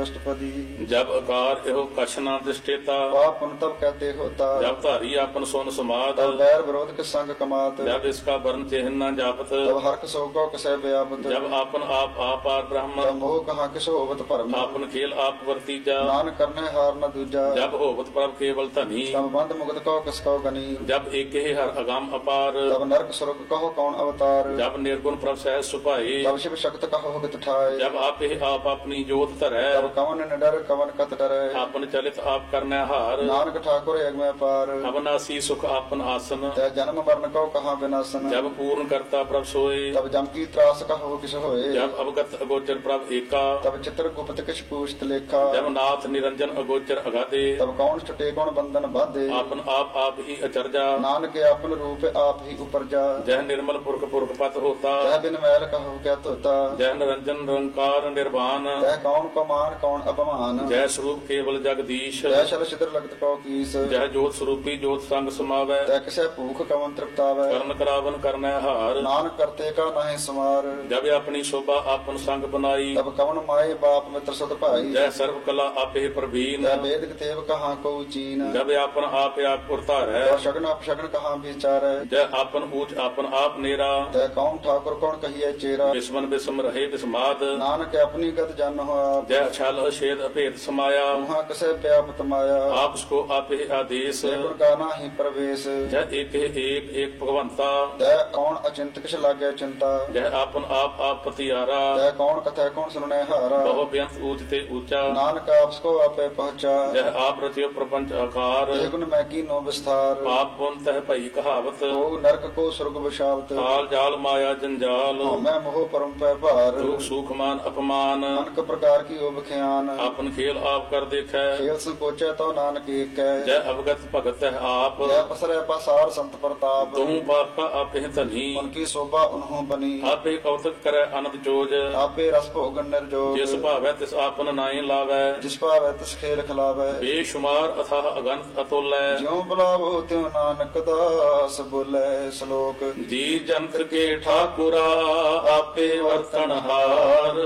अष्टपदी। जब आकार एहो कछ न दृष्टेता, पाप पुण्य तब कहते होता। जब धारी आपन सोन समाद, तब बैर विरोध के संग कमात। जब इसका वर्ण चिन्ह न जापत, तब हर्क शोको कसै व्यापत। जब आपन आप आपार ब्रह्म, तब मोह कहाँ किसो होवत भरम। आपन खेल आप वर्तीजा, नानक करने हार न दूजा। जब होवत प्रभ केवल धनी, तब बंद मुक्त कहो किसको गनी। जब एक ही हर अगाम अपार, तब नरक स्वर्ग कहो कौन अवतार। जब निर्गुण प्रभ सहज सुपाए, तब शिव शक्त कहो हित ठाए। जब आप ही आप अपनी जोत धरै, तब कवन निडर कवन कत डरै। आपन चलित आप करने हार, नानक ठाकुर एक में पार। अवनासी सुख आपन आसन, तै जन्म मरण कहो कहाँ विनाशन। जब पूर्ण करता प्रभ सोए, तब जम की त्रास कहो किस होए। जब अवगत अगोचर प्रभ एका, तब चित्र गुप्त किछ पूछत लेखा। जब नाथ निरंजन अगोचर अगाधे, तब कौन छुटे कौन बंधन बाधे। आपन आप ही अचरजा, नानक आपन रूप आप ही उपरजा। जह निर्मल पुरख पुरख पत होता, तह बिन मैल कहो क्या तोता। जय निरंजन निरंकार निर्वाण, तह कौन को मान कौन अपमान। जय स्वरूप केवल जगदीश, तह शल छिद्र लगत कहो कीस। जय जोत स्वरूपी जोत संग समावै, तह किसे भूख कवन तृप्तावै। करण करावन करनै हार, नानक करते का नाहि समार। जब अपनी शोभा आपन संग बनाई, तब कवन माए बाप मित्र सत भाई। जय सर्व कला आपे प्रवीण, तह वेद तेव कहाँ को चीन। जब आपन आप उरतारै, तह शगन अपशगन कहाँ विचारै। जय आपन ऊंच आपन आप नेरा, तह कौन ठाकुर कौन कहिए चेरा। विस्मन विस्म रहे विस्माद, नानक अपनी गत जन हो आप। जय छल अछेद अभेद समाया, वहाँ कसे व्यापत माया। आप उसको आपे आदेश, गुण का नाही प्रवेश। जय एक एक भगवंता, तह कौन अचिंत किस लागे चिंता। जय आपन आप पतियारा, तह कौन कथा कौन सुनने हारा। बहु व्यंत ऊंचते ऊंचा, नानक आपको आपे पहुँचा। जय आप रचियो प्रपंच आकार, ये गुण मैं की नो विस्तार। आप पुन तह भई कहावत, ओ नरक को स्वर्ग विशावत। काल जाल माया जंजाल, मैं मोह परम पै भार। दुख सुख मान अपमान, अनक प्रकार की ओब ख्यान। आपन खेल आप कर देखै, खेल संकोचे तो नानक एक है। जय अवगत भगत है आप, जय पसरे पसार संत प्रताप। तुम पापा आपे धनी, उनकी शोभा उन्हों बनी। आपे कौतक करे अनंत जोज, आपे रस भोगन निर्जोग। जिस भावै तिस आपन नाई लावै, जिस पावै तिस खेल खिलावै। बेशुमार अथाह अगंत अतुल्य, ज्यों बुलावो त्यों नानक दास बोले श्लोक। जी जंत्र के ठाकुरा आपे वर्तनहार,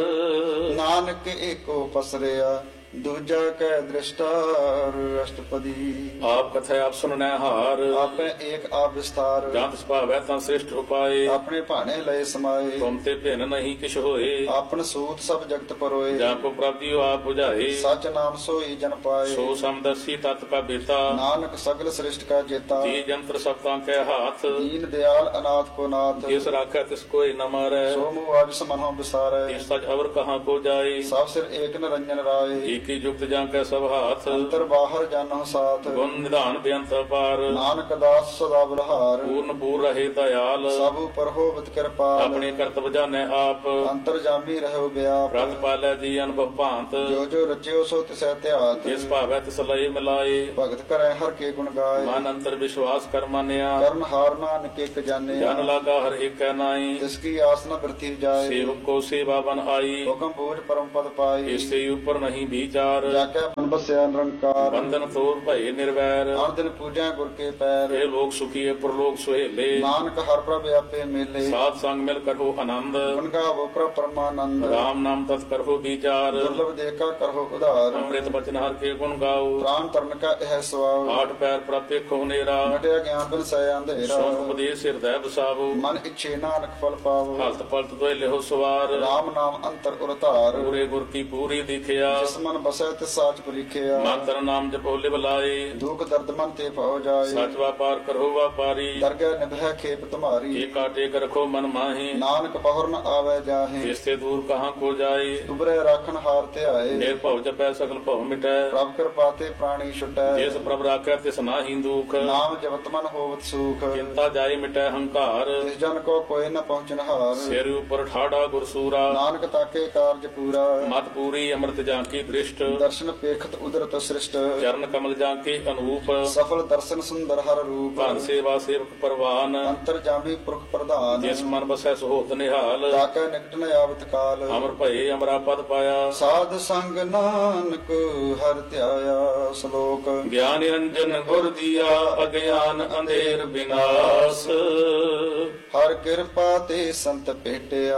नानक एको पसरिया दूजा कै दृष्टार। अष्टपदी। आप कथा आप सुनने हार, आपे एक आप विस्तार। जहाँ तिस भावै तं श्रेष्ठ उपाय, अपने भाने लय समाये। तुम ते भिन्न नहीं किछ होए, आपन सूत सब जगत परोए। जहाँ को प्राप्ति हो आप बुझाए, सच नाम सोई जन पाए। सो समदर्शी तत्व का बेता, नानक सगल श्रेष्ठ का जेता। जी जंत्र सप्तां के हाथ, दीन दयाल अनाथ को नाथ। जिस राखै तिस कोई न मारै, सो मुआज समनो बिसारे। इस सच अवर कहाँ को जाए, सब सिर एक निरंजन राय। की युक्त जां कै सब हाथ, अंतर बाहर जानो साथ। गुण निधान बेअंत अपार, नानक दास सदा बलहार। पूर्ण पूर रहे दयाल, सब पर होवत कृपाल। अपने कर्तव्य जाने आप, अंतर जामी रहो व्याप। रत पालै जी अनुभव भांत, जो जो रचियो सो तिसै त्यात। जिस भावै तिस लय मिलाए, भगत करे हर के गुण गाय। मन अंतर विश्वास कर मानिया, कर्म हार नानक एक जाने। जन लागा हर एक नाई, जिसकी आस न वृद्धि जाए। सेवक को सेवा बन आई, हुक्म बूझ परम पद पाई। इससे ऊपर नहीं विचार, जाके मन बस्या निरंकार। बंधन तोर भय निर्वैर, हर दिन पूजा गुर के पैर। हे लोग सुखी प्रलोक सुहेले, नानक हर प्रभ आपे मेले। साथ संग मिल कर हो आनंद, गुण गावो प्रभ परमानंद। राम नाम तत् कर हो विचार, दुर्लभ देखा करहो उधार। अमृत बचन हर के गुण गाओ, प्राण तरण का यह स्वभाव। आठ पैर प्राप्त खो नेरा, घटिया ज्ञान बिन सय अंधेरा। सोन उपदेश हृदय बसावो, मन इच्छे नानक फल पावो। हलत पलत दोय लेहो सवार, राम नाम अंतर उरतार। पूरे गुर की पूरी दिखिया, जिस मन बसै तिस साच परीखिया। मंत्र नाम जपो लिव लाए, दुख दर्द मन ते पहो जाए। सच व्यापार करो व्यापारी, दरगह निभै खेप तुम्हारी। ये काटे कर रखो मन माहे, नानक पहुर न आवे जाहे। इससे दूर कहाँ को जाए, तुबरे राखन हार ते आए। निर्भव जपै सकल भव मिटै, प्रभ कृपा ते प्राणी छुटै। जिस प्रभ राखै तिस नाहि दुख, नाम जपत मन होवत सुख। चिंता जाय मिटै हंकार, जिस जन को कोई न पहुँचन हार। सिर ऊपर ठाड़ा गुरसूरा, नानक ताके कार्य पूरा। मत पूरी अमृत जाकी दृष्ट, दर्शन पेखत उदरत सृष्ट। चरण कमल जाके अनूप, सफल दर्शन सुंदर हर रूप। भन सेवा सेवक परवान, अंतर जामी पुरख प्रधान। जिस मन बसै सुहोत निहाल, ताके निकट न आवत काल। अमर भये अमरा पद पाया, साध संग नानक हर त्याया। श्लोक। ज्ञान निरंजन गुर दिया, अज्ञान अंधेर विनाश, हर कृपा ते संत भेटिया।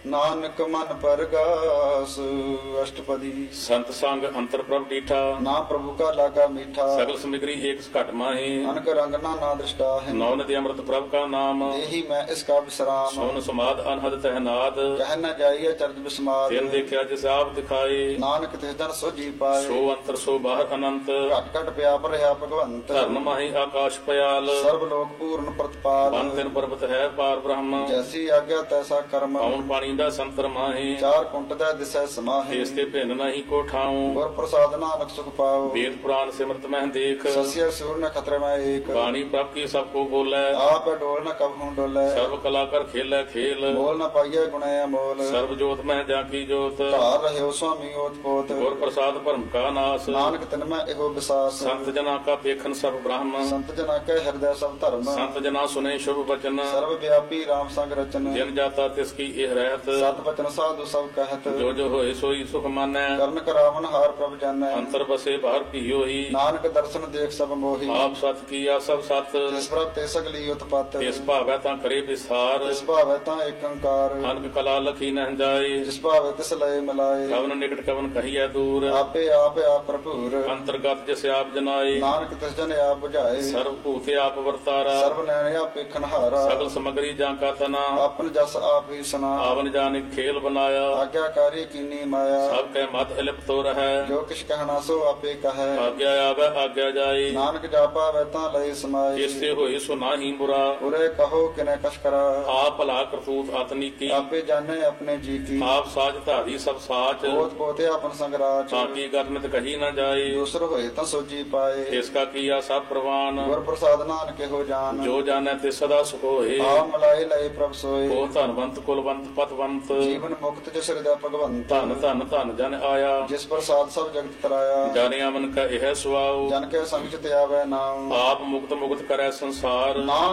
ਨਾਨਕ ਮਨ ਪਰਗਾਸ ਅਸ਼ਟਪਦੀ। ਸੰਤ ਸੰਗ ਅੰਤਰ ਪ੍ਰਭ ਡੀਠਾ, ਨਾ ਪ੍ਰਭੂ ਕਾ ਲਾਗਾ ਮੀਠਾ। ਸਗਲ ਸਮਗਰੀ ਏਕ ਘਟ ਮਾਹੀ, ਅਨਕ ਰੰਗ ਨਾ ਦ੍ਰਿਸ਼ਟਾ ਹੈ। ਨੌ ਨਦੀ ਅੰਮ੍ਰਿਤ ਪ੍ਰਭ ਕਾ ਨਾਮ, ਇਹੀ ਮੈਂ ਇਸ ਕਾ ਵਿਸਰਾਮ। ਸੋਨ ਸਮਾਦ ਅਨਹਦ ਤਹਿਨਾਦ, ਕਹਿ ਨ ਜਾਈਏ ਚਰਜ ਬਿਸਮਾਦ। ਤਿਨ ਦੇਖਿਆ ਜਿਸ ਆਪ ਦਿਖਾਏ, ਨਾਨਕ ਤਿਸ ਜਨ ਸੋ ਜੀ ਪਾਏ। ਸੋ ਅੰਤਰ ਸੋ ਬਾਹਰ ਅਨੰਤ, ਘਟ ਘਟ ਪਿਆਪ ਰਹਾ ਭਗਵੰਤ। ਧਰਨ ਮਾਹੀ ਆਕਾਸ਼ ਪਿਆਲ, ਸਰਬ ਲੋਕ ਪੂਰਨ ਪ੍ਰਤਪਾਲ। ਬਨ ਤਿਨ ਪਰਬਤ ਹੈ ਪਾਰ ਬ੍ਰਹਮ, ਜੈਸੀ ਆਗਿਆ ਤੈਸਾ ਕਰਮ। ਪਉਣ ਪਾਣੀ ਦਾ ਸੰਤਰ ਮਾਹੀ, ਚਾਰ ਕੁੰਟ ਦਾ ਦਿਸੈ ਸਮਾਹੀ। ਇਸ ਤੇ ਭਿੰਨ ਨਹੀਂ ਕੋ ਠਾਉ, ਗੁਰ ਪ੍ਰਸਾਦ ਨਾਨਕ ਸੁਖ ਪਾਓ। ਵੇਦ ਪੁਰਾਨ ਸਿਮਰਤ ਮਹਿ ਦੇਖ, ਸਸਿਆ ਸੂਰ ਨ ਖਤਰੇ ਮੈਂ ਏਕ। ਬਾਣੀ ਪ੍ਰਭ ਕੀ ਸਭ ਕੋ ਬੋਲੇ, ਆਪ ਡੋਲ ਨ ਕਬਹੂ ਡੋਲੇ। ਸਰਬ ਕਲਾ ਕਰ ਖੇਲੇ ਖੇਲ, ਬੋਲ ਨ ਪਾਈਏ ਗੁਣੇ ਅਮੋਲ। ਸਰਬ ਜੋਤ ਮਹਿ ਜਾ ਕੀ ਜੋਤ, ਧਾਰ ਰਹਿਓ ਸੁਆਮੀ ਓਤ ਪੋਤ। ਗੁਰ ਪ੍ਰਸਾਦ ਭਰਮ ਕਾ ਨਾਸ, ਨਾਨਕ ਤਿਨ ਮੈਂ ਇਹੋ ਵਿਸਾਸ। ਸੰਤ ਜਨਾ ਕਾ ਪੇਖਨ ਸਰਬ ਬ੍ਰਹਮ, ਸੰਤ ਜਨਾ ਕੈ ਹਿਰਦੈ ਸਭ ਧਰਮ। ਸੰਤ ਜਨਾ ਸੁਨੇ ਸ਼ੁਭ ਬਚਨ, ਸਰਬ ਵਿਆਪੀ ਰਾਮ ਸੰਗ ਰਚਨ। ਜਿਨ ਜਾਤਾ ਤਿਸ ਕੀ ਇਹ ਰਹਿਤ, ਸਤ ਬਚਨ ਸਾਧੂ ਸਭ ਕਹਿਤ। ਜੋ ਜੋ ਹੋਏ ਸੋਈ ਸੁਖ ਮਾਨੈ, ਕਰਨ ਕਰਾਵਨ ਹਾਰ ਪ੍ਰਭ ਜਾਣੈ। ਅੰਤਰ ਬਸੇ ਬਾਹਰ ਪੀਓਹੀ, ਨਾਨਕ ਦਰਸ਼ਨ ਦੇਖ ਸਭ ਮੋਹੀ। ਆਪ ਸਤ ਕੀਆ ਸਭ ਸਤ, ਜਿਸ ਪ੍ਰਭ ਤੇ ਸਗਲੀ ਉਤਪਤ। ਇਸ ਭਾਵੈ ਤਾਂ ਕਰੇ ਵਿਸਾਰ, ਜਿਸ ਭਾਵੈ ਤਾਂ ਏਕੰਕਾਰ। ਅਨਕ ਕਲਾ ਲਖੀ ਨਹਿ ਜਾਏ, ਜਿਸ ਭਾਵੈ ਤਿਸ ਲਏ ਮਿਲਾਏ। ਕਵਨ ਨਿਕਟ ਕਵਨ ਕਹੀਐ ਦੂਰ, ਆਪੇ ਆਪ ਭਰਪੂਰ। ਅੰਤਰਗਤ ਜਿਸ ਆਪ ਜਨਾਏ, ਨਾਨਕ ਤਿਸ ਜਨ ਆਪ ਬੁਝਾਏ। ਸਰਬ ਭੂਤੇ ਆਪ ਵਰਤਾਰਾ, ਸਰਬ ਨੈਣ ਆਪੇ ਖਨਹਾਰਾ। ਸਗਲ ਸਮਗਰੀ ਜਾਂ ਕਾ ਤਨਾ, ਆਪਨ ਜਸ ਆਪ ਹੀ ਸੁਨਾ। ਆਵਨ ਜਾਨਿਕ ਖੇਲ ਬਨਾਇਆ, ਆਗਿਆਕਾਰੀ ਕੀਨੀ ਮਾਇਆ। ਸਭ ਕੈ ਮਤ ਇਲਿਪਤੋ ਰਹੈ, ਜੋ ਕਿਛ ਕਹਿਣਾ ਸੋ ਆਪੇ ਕਹੈ। ਆਗਿਆ ਆਵੈ ਆਗਿਆ ਜਾਏ, ਨਾਨਕ ਜਾਪਾ ਵੈ ਤਾਂ ਲਏ ਸਮਾਏ। ਇਸੇ ਹੋਏ ਸੋ ਨਾਹੀ ਬੁਰਾ, ਉਰੇ ਕਹੋ ਕਿਨੇ ਕਛ ਕਰਾ। ਆਪ ਭਲਾ ਕਰਤੂਤ ਆਤਨੀ ਕੀ, ਆਪੇ ਜਾਣੇ ਆਪਣੇ ਜੀ ਕੀ। ਆਪ ਸਾਜ ਧਾਰੀ ਸਭ ਸਾਚ, ਪੋਤ ਪੋਤੇ ਆਪਨ ਸੰਗਰਾਚ। ਤਾਂ ਕੀ ਕਰਨਿਤ ਕਹੀ ਨਾ ਜਾਏ, ਦੂਸਰ ਹੋਏ ਤਾਂ ਸੋਜੀ ਪਾਏ। ਇਸ ਕਾ ਕੀਆ ਸਭ ਪ੍ਰਵਾਨ, ਗੁਰ ਪ੍ਰਸਾਦ ਨਾਨਕ ਇਹੋ ਜਾਨ। ਜੋ ਜਾਣੈ ਤੇ ਸਦਾ ਸੁਖ ਹੋਏ, ਆ ਮਲਾਏ ਲਏ ਪ੍ਰਭ ਸੋਏ। ਉਹ ਧਨਵੰਤ ਕੁਲਵੰਤ ਪਤਵੰਤ, ਜੀਵਨ ਮੁਕਤ ਜਿਸ ਹਿਰਦੈ ਭਗਵੰਤ। ਧਨ ਧਨ ਧਨ ਜਨ ਆਇਆ, ਜਿਸ ਪ੍ਰਸਾਦ ਸਭ ਜਗਤ ਤਰਾਇਆ। ਜਾਣਿਆ ਮਨ ਕਾ ਇਹ ਸੁਆਉ, ਜਨ ਕੇ ਸੰਗ ਚ ਤੇ ਆਵੈ ਨਾਮ। ਆਪ ਮੁਕਤ ਮੁਕਤ ਕਰੈ ਸੰਸਾਰ, ਨਾਨਕ